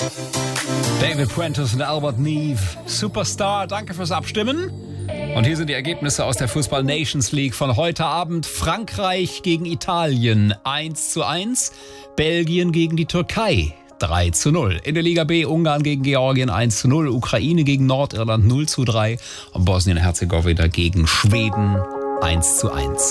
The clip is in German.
David Prentice und Albert Neve, Superstar, danke fürs Abstimmen. Und hier sind die Ergebnisse aus der Fußball Nations League von heute Abend. Frankreich gegen Italien 1:1, Belgien gegen die Türkei 3:0. In der Liga B Ungarn gegen Georgien 1:0, Ukraine gegen Nordirland 0:3 und Bosnien-Herzegowina gegen Schweden 1:1.